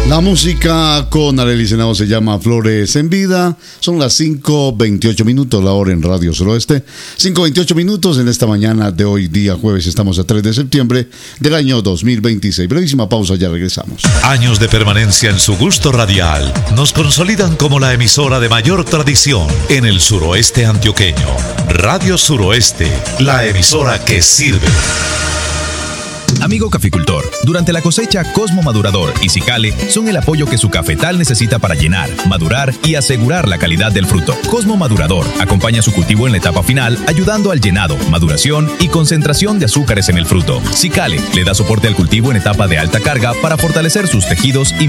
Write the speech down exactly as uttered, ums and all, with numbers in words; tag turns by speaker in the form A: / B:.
A: La música con Arely Senado se llama Flores en Vida. Son las cinco veintiocho minutos, la hora en Radio Suroeste. cinco veintiocho minutos en esta mañana de hoy, día jueves. Estamos a tres de septiembre del año dos mil veintiséis. Brevísima pausa, ya regresamos.
B: Años de permanencia en su gusto radial nos consolidan como la emisora de mayor tradición en el suroeste antioqueño. Radio Suroeste, la emisora que sirve.
C: Amigo caficultor, durante la cosecha, Cosmo Madurador y Cicale son el apoyo que su cafetal necesita para llenar, madurar y asegurar la calidad del fruto. Cosmo Madurador acompaña su cultivo en la etapa final, ayudando al llenado, maduración y concentración de azúcares en el fruto. Cicale le da soporte al cultivo en etapa de alta carga para fortalecer sus tejidos y